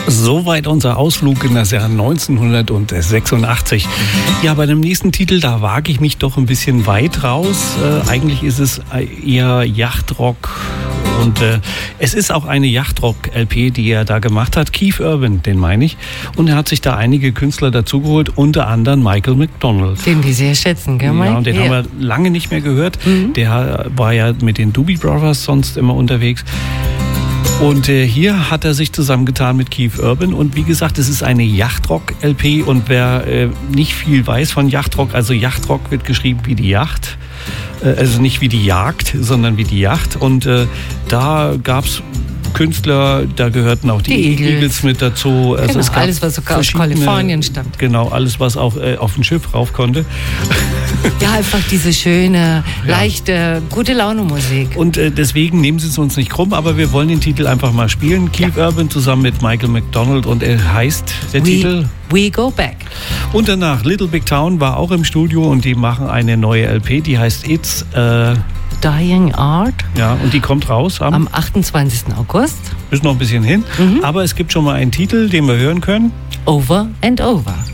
Soweit unser Ausflug in das Jahr 1986. Ja, bei dem nächsten Titel, da wage ich mich doch ein bisschen weit raus. Eigentlich ist es eher Yachtrock. Und es ist auch eine Yachtrock-LP, die er da gemacht hat. Keith Urban, den meine ich. Und er hat sich da einige Künstler dazugeholt, unter anderem Michael McDonald. Den die sehr schätzen, gell, Mike? Ja, und den haben wir lange nicht mehr gehört. Der war ja mit den Doobie Brothers sonst immer unterwegs. Und hier hat er sich zusammengetan mit Keith Urban. Und wie gesagt, es ist eine Yachtrock-LP. Und wer nicht viel weiß von Yachtrock, also Yachtrock wird geschrieben wie die Yacht. Also nicht wie die Jagd, sondern wie die Yacht. Und da gab es Künstler, da gehörten auch die Eagles mit dazu. Also genau, es gab alles, was sogar aus Kalifornien stammt. Genau, alles, was auch auf ein Schiff rauf konnte. Ja, einfach diese schöne, leichte, gute Laune-Musik. Und deswegen nehmen Sie es uns nicht krumm, aber wir wollen den Titel einfach mal spielen. Keith Urban zusammen mit Michael McDonald und er heißt, der Titel... We Go Back. Und danach Little Big Town war auch im Studio und die machen eine neue LP, die heißt It's Dying Art. Ja, und die kommt raus am 28. August. Ist noch ein bisschen hin, aber es gibt schon mal einen Titel, den wir hören können. Over and Over.